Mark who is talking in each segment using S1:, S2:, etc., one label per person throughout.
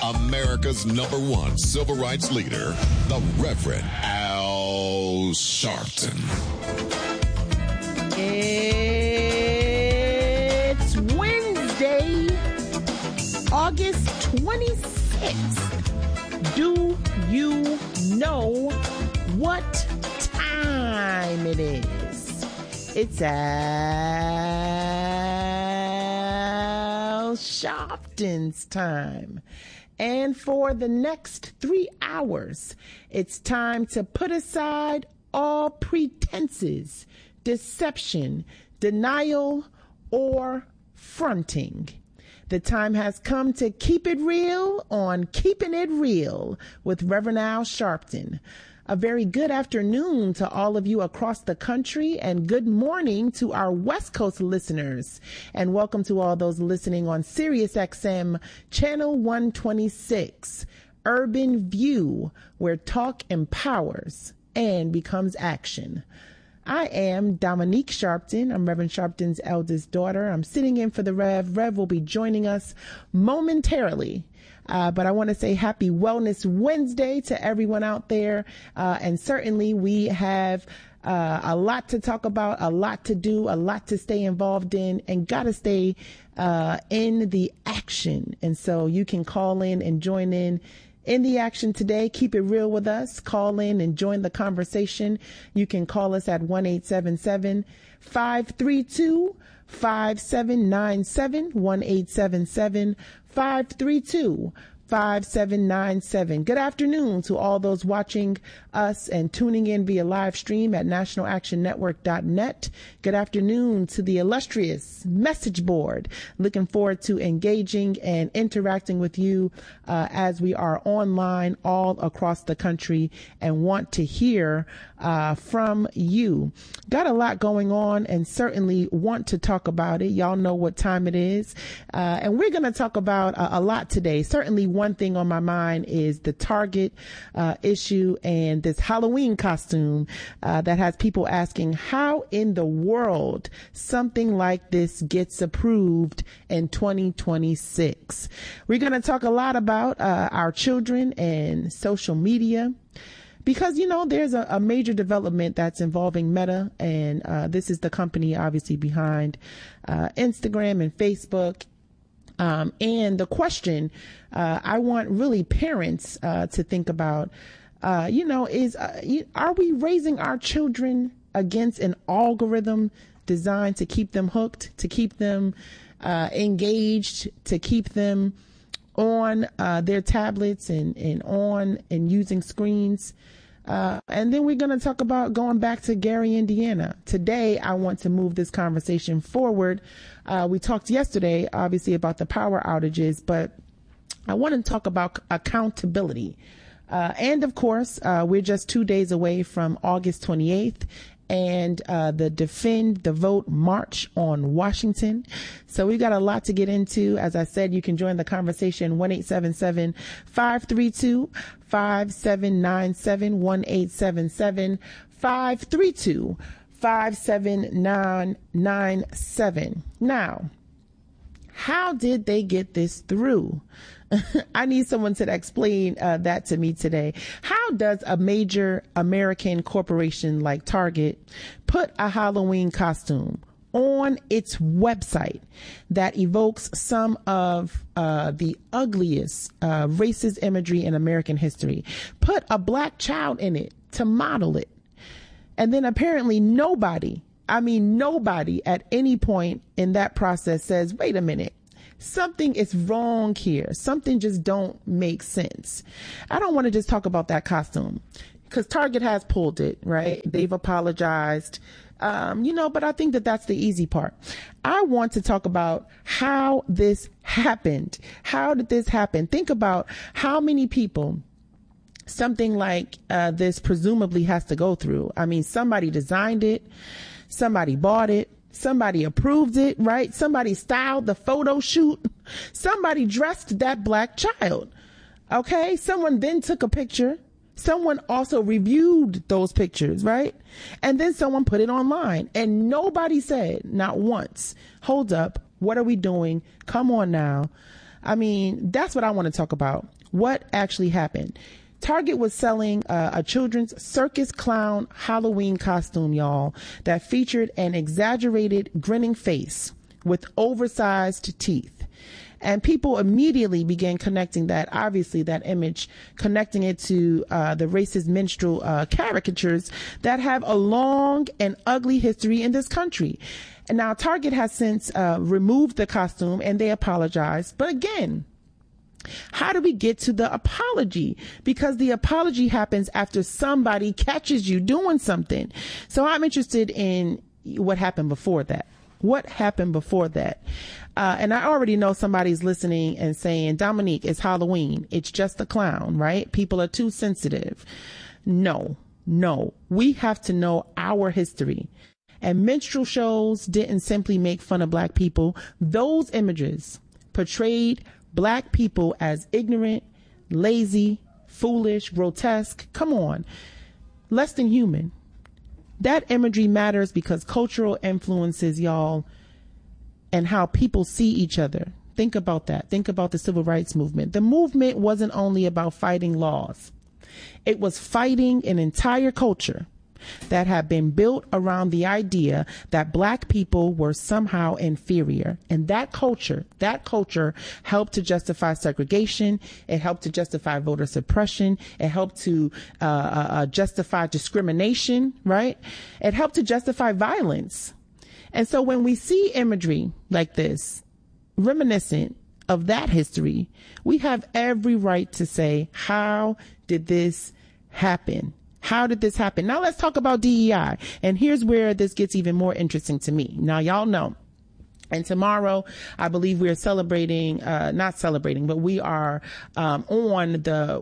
S1: America's #1 civil rights leader, the Reverend Al Sharpton.
S2: It's Wednesday, August 26th. Do you know what time it is? It's Al Sharpton's time. And for the next 3 hours, it's time to put aside all pretenses, deception, denial, or fronting. The time has come to keep it real on Keeping It Real with Reverend Al Sharpton. A very good afternoon to all of you across the country, and good morning to our West Coast listeners. And welcome to all those listening on Sirius XM Channel 126, Urban View, where talk empowers and becomes action. I am Dominique Sharpton. I'm Reverend Sharpton's eldest daughter. I'm sitting in for the Rev. Rev will be joining us momentarily. But I want to say happy Wellness Wednesday to everyone out there. And certainly we have a lot to talk about, a lot to do, a lot to stay involved in, and got to stay in the action. And so you can call in and join in the action today. Keep it real with us. Call in and join the conversation. You can call us at 1-877-532-5797, 1-877-532-5797. Good afternoon to all those watching us and tuning in via live stream at nationalactionnetwork.net. Good afternoon to the illustrious message board. Looking forward to engaging and interacting with you as we are online all across the country and want to hear from you. Got a lot going on and certainly want to talk about it. Y'all know what time it is. And we're going to talk about a lot today. Certainly one thing on my mind is the Target issue and this Halloween costume that has people asking how in the world something like this gets approved in 2026. We're going to talk a lot about our children and social media. Because, you know, there's a major development that's involving Meta, and this is the company obviously behind Instagram and Facebook. And the question I want really parents to think about, is are we raising our children against an algorithm designed to keep them hooked, to keep them engaged, to keep them on their tablets and on and using screens? And then we're going to talk about going back to Gary, Indiana. Today, I want to move this conversation forward. We talked yesterday, obviously, about the power outages, but I want to talk about accountability. And of course, we're just 2 days away from August 28th. And the Defend the Vote March on Washington. So we've got a lot to get into. As I said, you can join the conversation 1-877-532-5797, 1-877-532-5797. Now, how did they get this through? I need someone to explain that to me today. How does a major American corporation like Target put a Halloween costume on its website that evokes some of the ugliest racist imagery in American history, put a black child in it to model it, and then apparently nobody at any point in that process says, wait a minute, something is wrong here. Something just don't make sense. I don't want to just talk about that costume because Target has pulled it, right? They've apologized, but I think that that's the easy part. I want to talk about how this happened. How did this happen? Think about how many people something like this presumably has to go through. I mean, somebody designed it. Somebody bought it. Somebody approved it, right? Somebody styled the photo shoot. Somebody dressed that black child. Okay. Someone then took a picture. Someone also reviewed those pictures, right? And then someone put it online and nobody said, not once, hold up, what are we doing? Come on now. I mean, that's what I want to talk about. What actually happened? Target was selling a children's circus clown Halloween costume, y'all, that featured an exaggerated grinning face with oversized teeth. And people immediately began connecting that, obviously, that image, connecting it to the racist minstrel caricatures that have a long and ugly history in this country. And now Target has since removed the costume and they apologized. But again, how do we get to the apology? Because the apology happens after somebody catches you doing something. So I'm interested in what happened before that. What happened before that? And I already know somebody's listening and saying, Dominique, it's Halloween. It's just a clown, right? People are too sensitive. No. We have to know our history. And minstrel shows didn't simply make fun of black people. Those images portrayed black people as ignorant, lazy, foolish, grotesque. Come on. Less than human. That imagery matters because cultural influences, y'all, and how people see each other. Think about that. Think about the civil rights movement. The movement wasn't only about fighting laws. It was fighting an entire culture that had been built around the idea that black people were somehow inferior. And that culture helped to justify segregation. It helped to justify voter suppression. It helped to justify discrimination, right? It helped to justify violence. And so when we see imagery like this, reminiscent of that history, we have every right to say, how did this happen? How did this happen? Now let's talk about DEI. And here's where this gets even more interesting to me. Now, y'all know. And tomorrow, I believe we are celebrating, not celebrating, but we are on the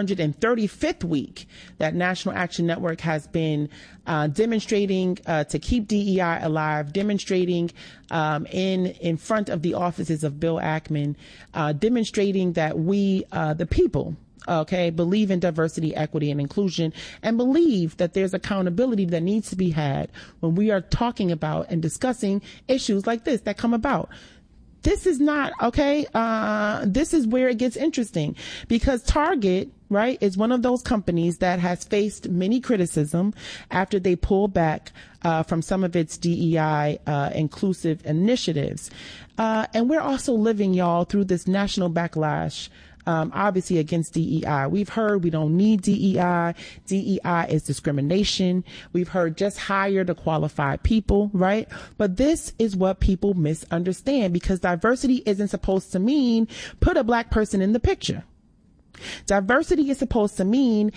S2: 135th week that National Action Network has been demonstrating to keep DEI alive, demonstrating in front of the offices of Bill Ackman, demonstrating that we, the people, believe in diversity, equity, and inclusion, and believe that there's accountability that needs to be had when we are talking about and discussing issues like this that come about. This is not, this is where it gets interesting because Target, right, is one of those companies that has faced many criticism after they pulled back from some of its DEI inclusive initiatives. And we're also living, y'all, through this national backlash obviously against DEI. We've heard we don't need DEI. DEI is discrimination. We've heard just hire the qualified people, right? But this is what people misunderstand because diversity isn't supposed to mean put a black person in the picture. Diversity is supposed to mean,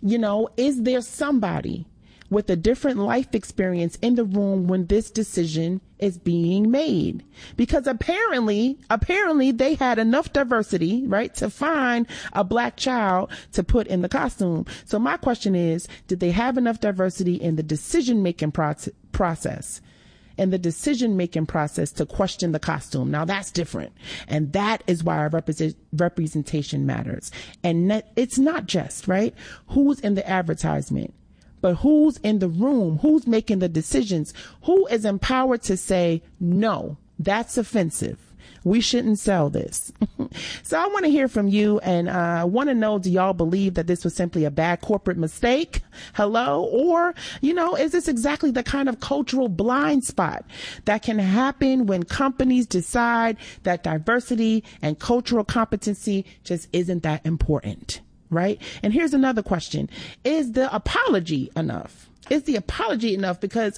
S2: is there somebody with a different life experience in the room when this decision is being made? Because apparently they had enough diversity, right, to find a black child to put in the costume. So my question is, did they have enough diversity in the decision-making process? And the decision-making process to question the costume. Now that's different. And that is why our representation matters. And it's not just, right, who's in the advertisement, but who's in the room, who's making the decisions, who is empowered to say, no, that's offensive. We shouldn't sell this. So I want to hear from you and want to know, do y'all believe that this was simply a bad corporate mistake? Hello? Or, is this exactly the kind of cultural blind spot that can happen when companies decide that diversity and cultural competency just isn't that important? Right? And here's another question. Is the apology enough? Is the apology enough? Because,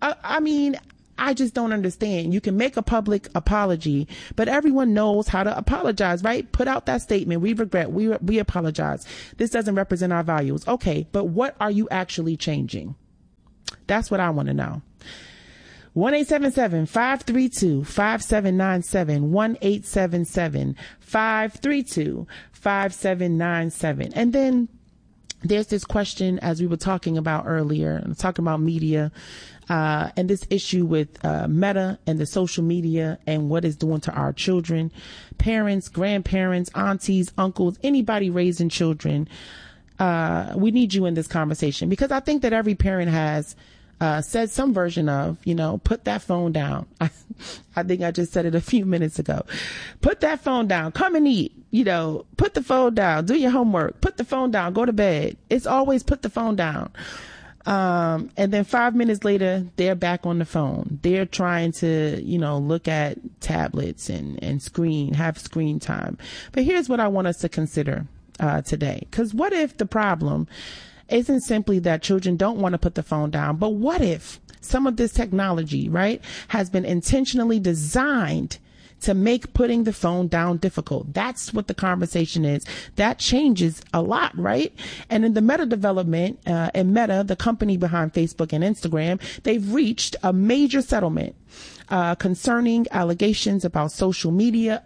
S2: I just don't understand. You can make a public apology, but everyone knows how to apologize, right? Put out that statement. We regret. We apologize. This doesn't represent our values. Okay, but what are you actually changing? That's what I want to know. 1-877-532-5797, 1-877-532-5797. And then there's this question, as we were talking about earlier, talking about media, and this issue with Meta and the social media and what it's doing to our children, parents, grandparents, aunties, uncles, anybody raising children. We need you in this conversation because I think that every parent has said some version of, put that phone down. I think I just said it a few minutes ago. Put that phone down. Come and eat. Put the phone down. Do your homework. Put the phone down. Go to bed. It's always put the phone down. And then 5 minutes later, they're back on the phone. They're trying to, look at tablets and have screen time. But here's what I want us to consider today. Because what if the problem isn't simply that children don't want to put the phone down, but what if some of this technology, right, has been intentionally designed to make putting the phone down difficult? That's what the conversation is. That changes a lot, right? And in the Meta development, and Meta, the company behind Facebook and Instagram, they've reached a major settlement concerning allegations about social media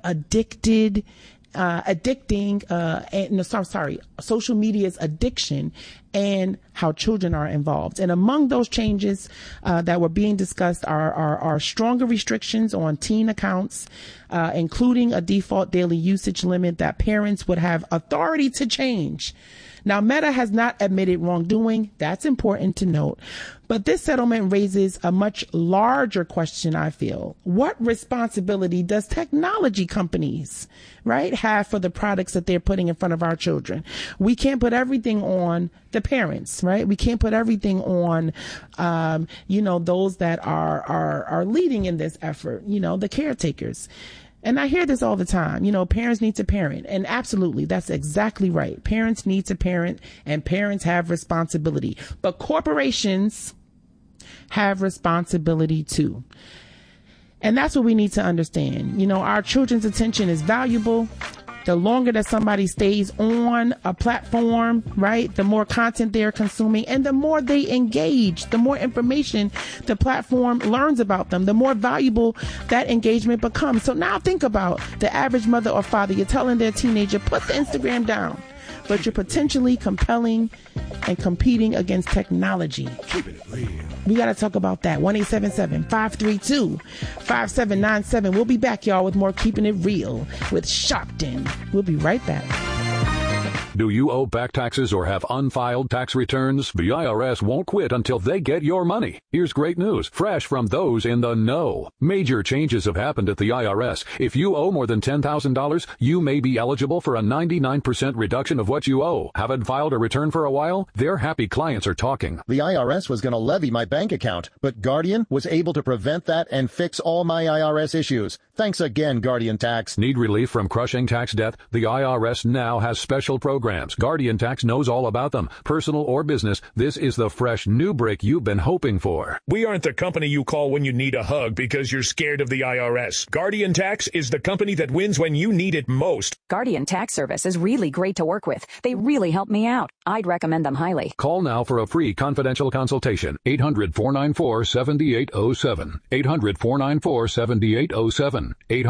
S2: social media's addiction and how children are involved. And among those changes that were being discussed are stronger restrictions on teen accounts, including a default daily usage limit that parents would have authority to change. Now, Meta has not admitted wrongdoing. That's important to note. But this settlement raises a much larger question, I feel. What responsibility does technology companies, right, have for the products that they're putting in front of our children? We can't put everything on the parents, right? We can't put everything on, those that are leading in this effort, the caretakers. And I hear this all the time, parents need to parent. And absolutely, that's exactly right. Parents need to parent and parents have responsibility. But corporations have responsibility too. And that's what we need to understand. Our children's attention is valuable. The longer that somebody stays on a platform, right, the more content they're consuming and the more they engage, the more information the platform learns about them, the more valuable that engagement becomes. So now think about the average mother or father. You're telling their teenager, put the Instagram down, but you're potentially compelling and competing against technology.
S3: Keeping it real.
S2: We got to talk about that. 1-877-532-5797. We'll be back, y'all, with more Keeping It Real with Sharpton. We'll be right back.
S4: Do you owe back taxes or have unfiled tax returns? The IRS won't quit until they get your money. Here's great news, fresh from those in the know. Major changes have happened at the IRS. If you owe more than $10,000, you may be eligible for a 99% reduction of what you owe. Haven't filed a return for a while? Their happy clients are talking.
S5: The IRS was going to levy my bank account, but Guardian was able to prevent that and fix all my IRS issues. Thanks again, Guardian Tax.
S4: Need relief from crushing tax debt? The IRS now has special programs. Guardian Tax knows all about them. Personal or business, this is the fresh new break you've been hoping for.
S3: We aren't the company you call when you need a hug because you're scared of the IRS. Guardian Tax is the company that wins when you need it most.
S6: Guardian Tax Service is really great to work with. They really help me out. I'd recommend them highly.
S4: Call now for a free confidential consultation. 800-494-7807. 800-494-7807.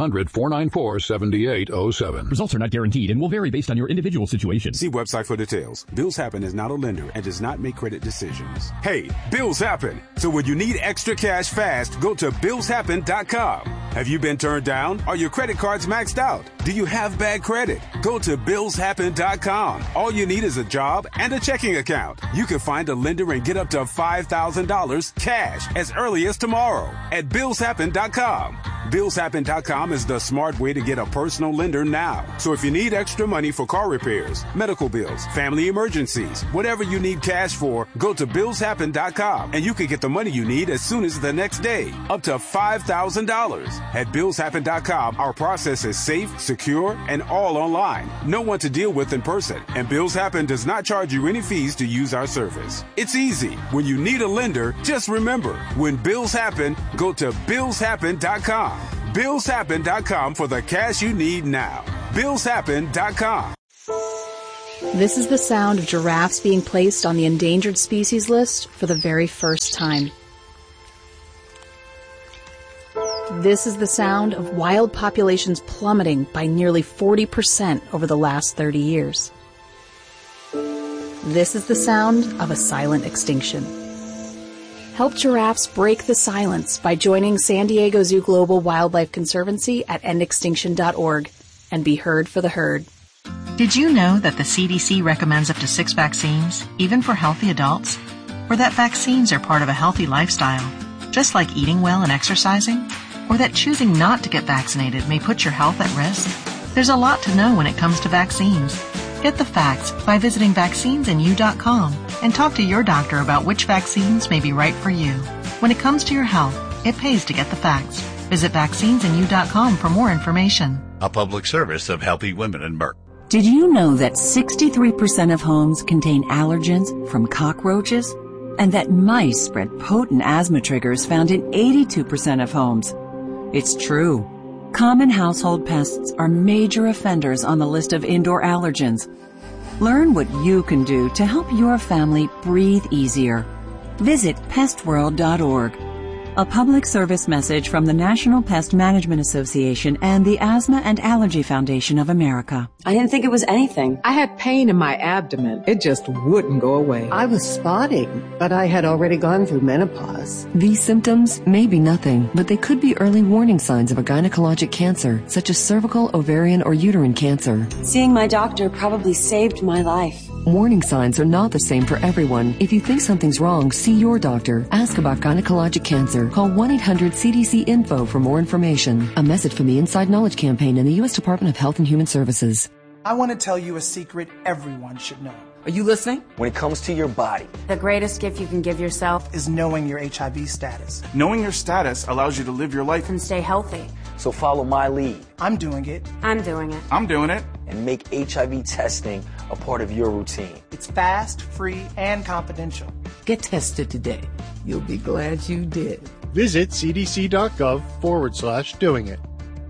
S4: 800-494-7807.
S7: Results are not guaranteed and will vary based on your individual situation.
S8: See website for details. Bills Happen is not a lender and does not make credit decisions. Hey, bills happen. So when you need extra cash fast, go to BillsHappen.com. Have you been turned down? Are your credit cards maxed out? Do you have bad credit? Go to BillsHappen.com. All you need is a job and a checking account. You can find a lender and get up to $5,000 cash as early as tomorrow at BillsHappen.com. BillsHappen.com is the smart way to get a personal lender now. So if you need extra money for car repairs, medical bills, family emergencies, whatever you need cash for, go to BillsHappen.com and you can get the money you need as soon as the next day, up to $5,000. At BillsHappen.com, our process is safe, secure, and all online. No one to deal with in person. And Bills Happen does not charge you any fees to use our service. It's easy. When you need a lender, just remember, when bills happen, go to BillsHappen.com. BillsHappen.com for the cash you need now. BillsHappen.com.
S9: This is the sound of giraffes being placed on the endangered species list for the very first time. This is the sound of wild populations plummeting by nearly 40% over the last 30 years. This is the sound of a silent extinction. Help giraffes break the silence by joining San Diego Zoo Global Wildlife Conservancy at endextinction.org and be heard for the herd.
S10: Did you know that the CDC recommends up to 6 vaccines, even for healthy adults? or that vaccines are part of a healthy lifestyle, just like eating well and exercising, or that choosing not to get vaccinated may put your health at risk? There's a lot to know when it comes to vaccines. Get the facts by visiting vaccinesandyou.com and talk to your doctor about which vaccines may be right for you. When it comes to your health, it pays to get the facts. Visit vaccinesandyou.com for more information.
S11: A public service of Healthy Women and Merck.
S12: Did you know that 63% of homes contain allergens from cockroaches? And that mice spread potent asthma triggers found in 82% of homes? It's true. Common household pests are major offenders on the list of indoor allergens. Learn what you can do to help your family breathe easier. Visit pestworld.org. A public service message from the National Pest Management Association and the Asthma and Allergy Foundation of America.
S13: I didn't think it was anything. I had pain in my abdomen. It just wouldn't go away.
S14: I was spotting, but I had already gone through menopause.
S15: These symptoms may be nothing, but they could be early warning signs of a gynecologic cancer, such as cervical, ovarian, or uterine cancer.
S13: Seeing my doctor probably saved my life.
S15: Warning signs are not the same for everyone. If you think something's wrong, see your doctor. Ask about gynecologic cancer. Call 1-800-CDC-INFO for more information. A message from the Inside Knowledge Campaign and the U.S. Department of Health and Human Services.
S16: I want to tell you a secret everyone should know.
S17: Are you listening?
S18: When it comes to your body,
S19: the greatest gift you can give yourself
S16: is knowing your HIV status.
S20: Knowing your status allows you to live your life
S19: and stay healthy.
S18: So follow my lead.
S16: I'm doing it.
S19: I'm doing it.
S20: I'm doing it.
S18: And make HIV testing a part of your routine.
S16: It's fast, free, and confidential.
S17: Get tested today. You'll be glad you did.
S21: Visit cdc.gov/doing it.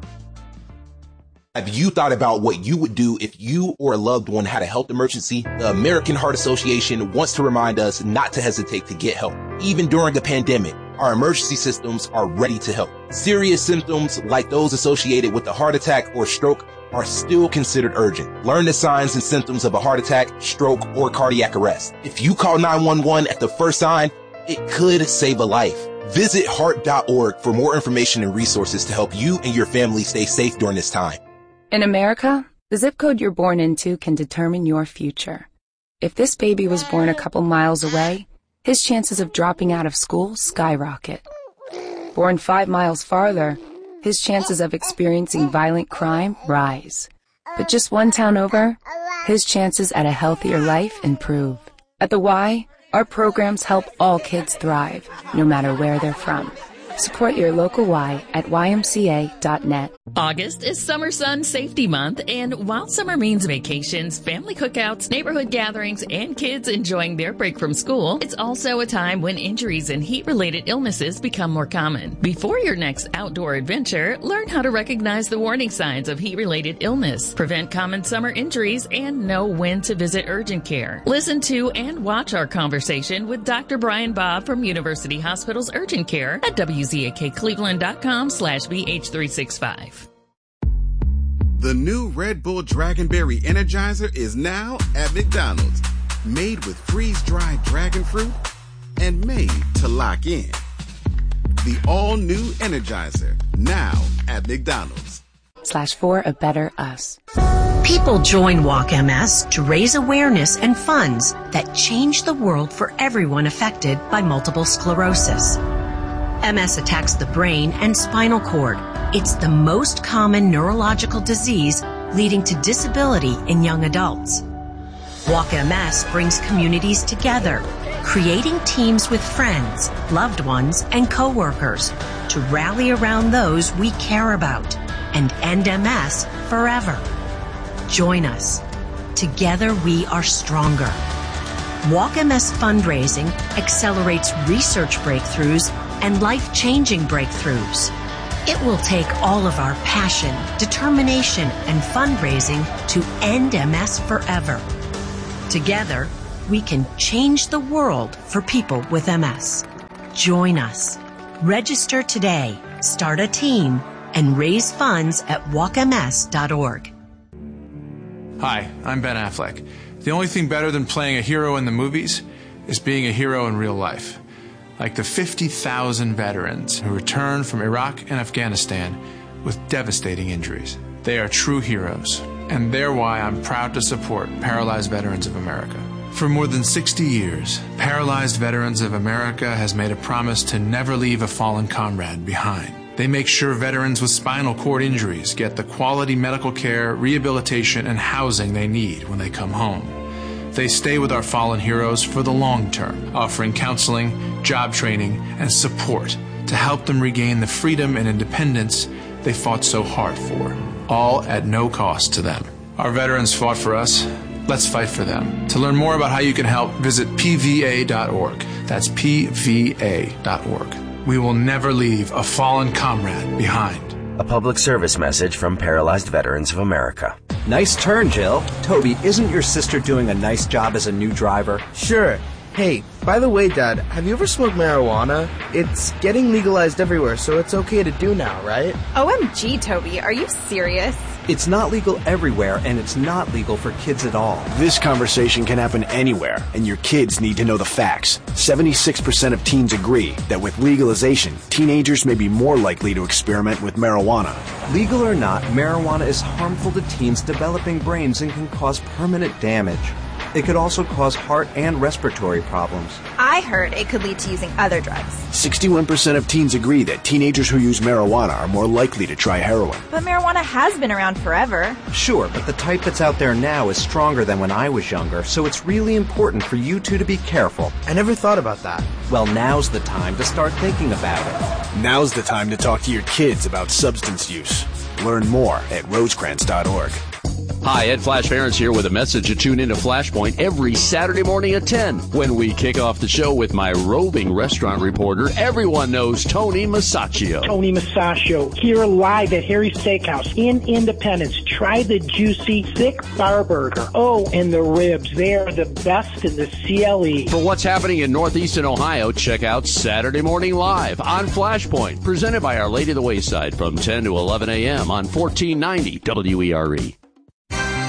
S22: Have you thought about what you would do if you or a loved one had a health emergency? The American Heart Association wants to remind us not to hesitate to get help. Even during a pandemic, our emergency systems are ready to help. Serious symptoms like those associated with a heart attack or stroke are still considered urgent. Learn the signs and symptoms of a heart attack, stroke, or cardiac arrest. If you call 911 at the first sign, it could save a life. Visit heart.org for more information and resources to help you and your family stay safe during this time.
S23: In America, the zip code you're born into can determine your future. If this baby was born a couple miles away, his chances of dropping out of school skyrocket. Born 5 miles farther, his chances of experiencing violent crime rise. But just one town over, his chances at a healthier life improve. At the Y, our programs help all kids thrive, no matter where they're from. Support your local Y at ymca.net.
S24: August is Summer Sun Safety Month, and while summer means vacations, family cookouts, neighborhood gatherings, and kids enjoying their break from school, it's also a time when injuries and heat-related illnesses become more common. Before your next outdoor adventure, learn how to recognize the warning signs of heat-related illness, prevent common summer injuries, and know when to visit urgent care. Listen to and watch our conversation with Dr. Brian Bob from University Hospital's Urgent Care at WZAKCleveland.com/BH365.
S25: The new Red Bull Dragonberry Energizer is now at McDonald's. Made with freeze-dried dragon fruit and made to lock in. The all-new Energizer, now at McDonald's.
S23: /for a better us.
S26: People join Walk MS to raise awareness and funds that change the world for everyone affected by multiple sclerosis. MS attacks the brain and spinal cord. It's the most common neurological disease leading to disability in young adults. Walk MS brings communities together, creating teams with friends, loved ones, and coworkers to rally around those we care about and end MS forever. Join us. Together we are stronger. Walk MS fundraising accelerates research breakthroughs and life-changing breakthroughs. It will take all of our passion, determination, and fundraising to end MS forever. Together, we can change the world for people with MS. Join us. Register today, start a team, and raise funds at walkms.org.
S27: Hi, I'm Ben Affleck. The only thing better than playing a hero in the movies is being a hero in real life. Like the 50,000 veterans who returned from Iraq and Afghanistan with devastating injuries. They are true heroes, and they're why I'm proud to support Paralyzed Veterans of America. For more than 60 years, Paralyzed Veterans of America has made a promise to never leave a fallen comrade behind. They make sure veterans with spinal cord injuries get the quality medical care, rehabilitation, and housing they need when they come home. They stay with our fallen heroes for the long term, offering counseling, job training, and support to help them regain the freedom and independence they fought so hard for, all at no cost to them. Our veterans fought for us. Let's fight for them. To learn more about how you can help, visit pva.org. That's pva.org. We will never leave a fallen comrade behind.
S1: A public service message from Paralyzed Veterans of America.
S2: Nice turn, Jill. Toby, isn't your sister doing a nice job as a new driver?
S3: Sure. Hey, by the way, Dad, have you ever smoked marijuana? It's getting legalized everywhere, so it's okay to do now, right?
S4: OMG, Toby, are you serious?
S2: It's not legal everywhere, and it's not legal for kids at all.
S5: This conversation can happen anywhere, and your kids need to know the facts. 76% of teens agree that with legalization, teenagers may be more likely to experiment with marijuana.
S2: Legal or not, marijuana is harmful to teens' developing brains and can cause permanent damage. It could also cause heart and respiratory problems.
S4: I heard it could lead to using other drugs.
S5: 61% of teens agree that teenagers who use marijuana are more likely to try heroin.
S4: But marijuana has been around forever.
S2: Sure, but the type that's out there now is stronger than when I was younger, so it's really important for you two to be careful.
S3: I never thought about that.
S2: Well, now's the time to start thinking about it.
S5: Now's the time to talk to your kids about substance use. Learn more at rosecrans.org.
S6: Hi, Ed Flash Ferentz here with a message to tune into Flashpoint every Saturday morning at 10 when we kick off the show with my roving restaurant reporter. Everyone knows Tony Masaccio.
S21: Tony Masaccio here live at Harry's Steakhouse in Independence. Try the juicy, thick bar burger. Oh, and the ribs. They are the best in the CLE.
S6: For what's happening in Northeastern Ohio, check out Saturday Morning Live on Flashpoint, presented by Our Lady of the Wayside from 10 to 11 a.m. on 1490 WERE.